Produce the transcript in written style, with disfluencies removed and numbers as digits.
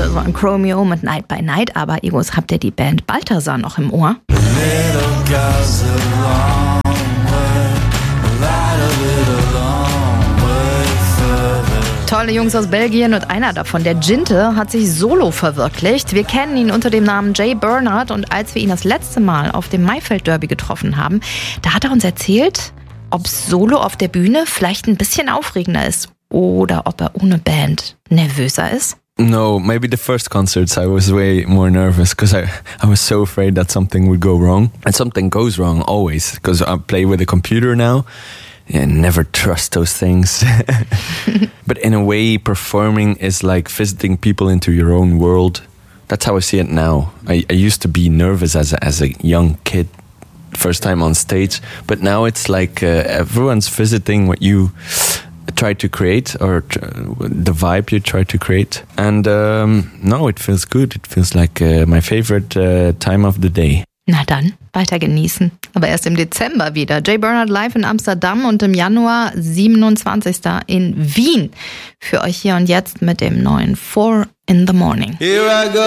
Das war ein Chromeo mit Night by Night, aber Egos, habt ihr die Band Balthasar noch im Ohr? Tolle Jungs aus Belgien und einer davon, der Jinte, hat sich solo verwirklicht. Wir kennen ihn unter dem Namen Jay Bernard und als wir ihn das letzte Mal auf dem Maifeld Derby getroffen haben, da hat er uns erzählt, ob solo auf der Bühne vielleicht ein bisschen aufregender ist oder ob er ohne Band nervöser ist. No, maybe the first concerts I was way more nervous because I was so afraid that something would go wrong. And something goes wrong always because I play with a computer now. Yeah, never trust those things. But in a way, performing is like visiting people into your own world. That's how I see it now. I used to be nervous as a young kid, first time on stage. But now it's like everyone's visiting what you try to create or the vibe you try to create. And no, it feels good. It feels like my favorite time of the day. Na dann, weiter genießen. Aber erst im Dezember wieder. Jay Bernard live in Amsterdam und im Januar 27. in Wien. Für euch hier und jetzt mit dem neuen 4 in the Morning. Here I go.